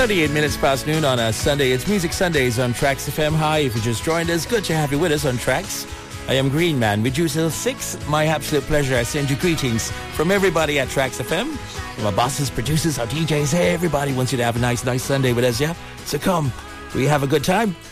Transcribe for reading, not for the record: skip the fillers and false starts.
38 minutes past noon on a Sunday. It's Music Sundays on Tracks FM. Hi, if you just joined us, good to have you with us on Tracks. I am Green Man with you till 6. My absolute pleasure. I send you greetings from everybody at Tracks FM. From our bosses, producers, our DJs. Everybody wants you to have a nice Sunday with us, yeah? So come, we have a good time.